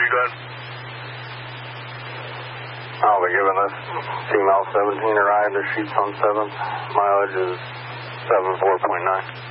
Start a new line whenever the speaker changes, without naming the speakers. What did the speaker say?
go ahead.
I'll be giving this female 17 a ride. The sheets on 7th. Mileage is 74.9.